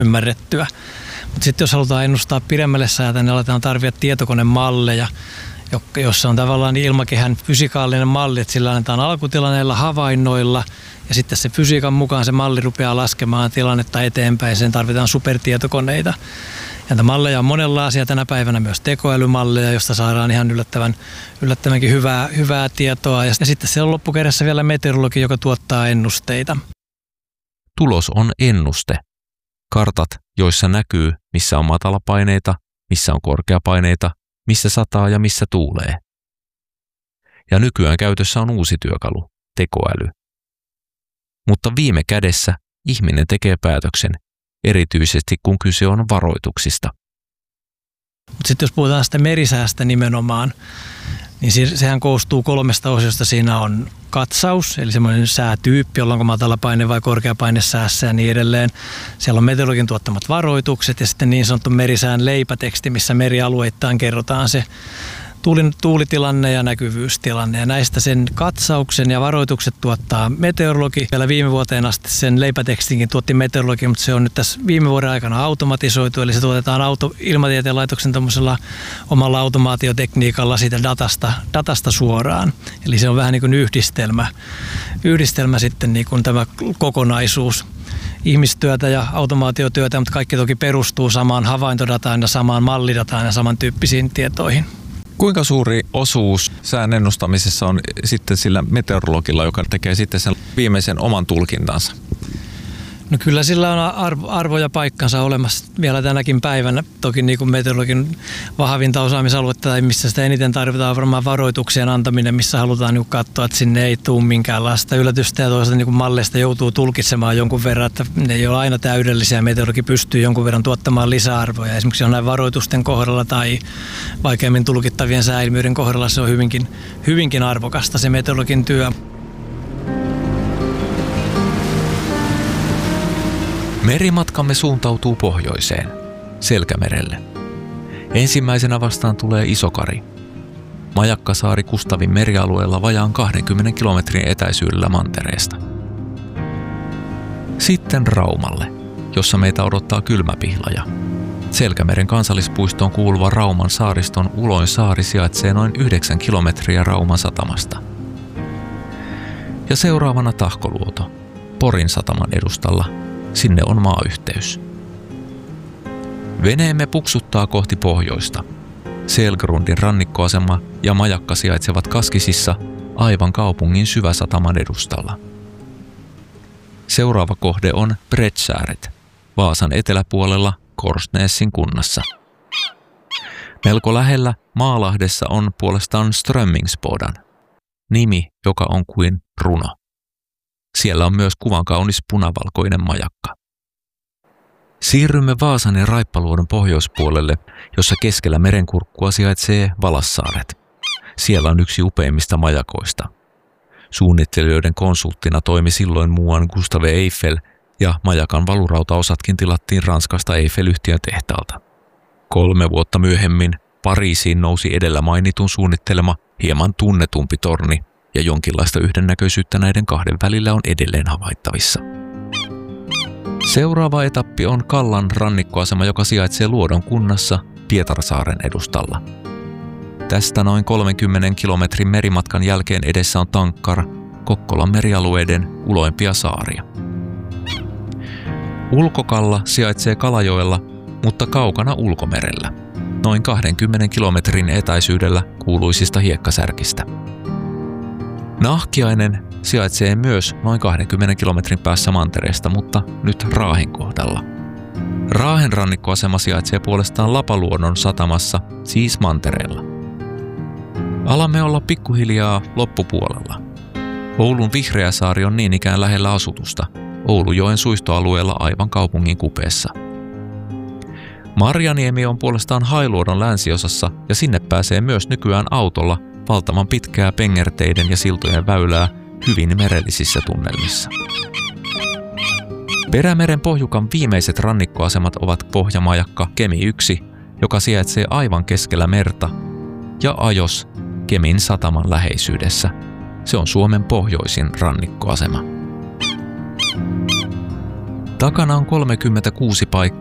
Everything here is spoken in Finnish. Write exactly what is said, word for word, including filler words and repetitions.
ymmärrettyä. Mutta sitten jos halutaan ennustaa pidemmälle säätä, niin aletaan tarvita tietokonemalleja, jossa on tavallaan ilmakehän fysikaalinen malli, että sillä annetaan alkutilanneilla havainnoilla ja sitten se fysiikan mukaan se malli rupeaa laskemaan tilannetta eteenpäin. Sen tarvitaan supertietokoneita. Ja näitä malleja on monenlaisia tänä päivänä myös tekoälymalleja, josta saadaan ihan yllättävän, yllättävänkin hyvää, hyvää tietoa. Ja sitten se on loppukädessä vielä meteorologi, joka tuottaa ennusteita. Tulos on ennuste. Kartat, joissa näkyy, missä on matalapaineita, missä on korkeapaineita, missä sataa ja missä tuulee. Ja nykyään käytössä on uusi työkalu, tekoäly. Mutta viime kädessä ihminen tekee päätöksen, erityisesti kun kyse on varoituksista. Mutta sitten jos puhutaan sitä merisäästä nimenomaan, niin sehän koostuu kolmesta osiosta. Siinä on katsaus, eli semmoinen säätyyppi, onko matalapaine vai korkeapaine säässä ja niin edelleen. Siellä on meteorologin tuottamat varoitukset ja sitten niin sanottu merisään leipäteksti, missä merialueittain kerrotaan se tuulitilanne ja näkyvyystilanne. Ja näistä sen katsauksen ja varoitukset tuottaa meteorologi. Vielä viime vuoteen asti sen leipätekstinkin tuotti meteorologi, mutta se on nyt tässä viime vuoden aikana automatisoitu. Eli se tuotetaan auto, ilmatieteen laitoksen omalla automaatiotekniikalla siitä datasta, datasta suoraan. Eli se on vähän niin kuin yhdistelmä, yhdistelmä sitten niin kuin tämä kokonaisuus. Ihmistyötä ja automaatiotyötä, mutta kaikki toki perustuu samaan havaintodataan ja samaan mallidataan ja samantyyppisiin tietoihin. Kuinka suuri osuus sään ennustamisessa on sitten sillä meteorologilla, joka tekee sitten sen viimeisen oman tulkintansa? No kyllä sillä on arvo, arvo ja paikkansa olemassa vielä tänäkin päivänä. Toki niin kuin meteorologin vahvinta osaamisaluetta tai missä sitä eniten tarvitaan varmaan varoituksien antaminen, missä halutaan niin katsoa, että sinne ei tule minkäänlaista yllätystä ja toisaalta niin malleista joutuu tulkitsemaan jonkun verran, että ne ei ole aina täydellisiä. Meteorologi pystyy jonkun verran tuottamaan lisäarvoja. Esimerkiksi jonain varoitusten kohdalla tai vaikeammin tulkittavien sääilmiöiden kohdalla se on hyvinkin, hyvinkin arvokasta se meteorologin työ. Merimatkamme suuntautuu pohjoiseen, Selkämerelle. Ensimmäisenä vastaan tulee Isokari. Majakkasaari Kustavin merialueella vajaan kahdenkymmenen kilometrin etäisyydellä mantereesta. Sitten Raumalle, jossa meitä odottaa kylmäpihlaja. Selkämeren kansallispuistoon kuuluva Rauman saariston Uloin saari sijaitsee noin yhdeksän kilometriä Rauman satamasta. Ja seuraavana Tahkoluoto, Porin sataman edustalla. Sinne on maayhteys. Veneemme puksuttaa kohti pohjoista. Selgrundin rannikkoasema ja majakka sijaitsevat Kaskisissa aivan kaupungin syväsataman edustalla. Seuraava kohde on Bredsääret, Vaasan eteläpuolella Korsnäsin kunnassa. Melko lähellä Maalahdessa on puolestaan Strömmingsbodan, nimi joka on kuin runo. Siellä on myös kuvan kaunis punavalkoinen majakka. Siirrymme Vaasan ja Raippaluodon pohjoispuolelle, jossa keskellä merenkurkkua sijaitsee Valassaaret. Siellä on yksi upeimmista majakoista. Suunnittelijoiden konsulttina toimi silloin muuan Gustave Eiffel ja majakan valurautaosatkin tilattiin Ranskasta Eiffel-yhtiön tehtaalta. Kolme vuotta myöhemmin Pariisiin nousi edellä mainitun suunnittelema hieman tunnetumpi torni, ja jonkinlaista yhdennäköisyyttä näiden kahden välillä on edelleen havaittavissa. Seuraava etappi on Kallan rannikkoasema, joka sijaitsee Luodon kunnassa Pietarsaaren edustalla. Tästä noin kolmenkymmenen kilometrin merimatkan jälkeen edessä on Tankkar, Kokkolan merialueiden uloimpia saaria. Ulkokalla sijaitsee Kalajoella, mutta kaukana ulkomerellä, noin kahdenkymmenen kilometrin etäisyydellä kuuluisista hiekkasärkistä. Nahkiainen sijaitsee myös noin kahdenkymmenen kilometrin päässä mantereesta, mutta nyt Raahen kohdalla. Raahen rannikkoasema sijaitsee puolestaan Lapaluodon satamassa, siis mantereella. Alamme olla pikkuhiljaa loppupuolella. Oulun Vihreäsaari on niin ikään lähellä asutusta, Oulujoen suistoalueella aivan kaupungin kupeessa. Marjaniemi on puolestaan Hailuodon länsiosassa ja sinne pääsee myös nykyään autolla valtavan pitkää pengerteiden ja siltojen väylää hyvin merellisissä tunnelmissa. Perämeren pohjukan viimeiset rannikkoasemat ovat Pohjamajakka Kemi yksi, joka sijaitsee aivan keskellä merta, ja Ajos Kemin sataman läheisyydessä. Se on Suomen pohjoisin rannikkoasema. Takana on kolmekymmentäkuusi paikkaa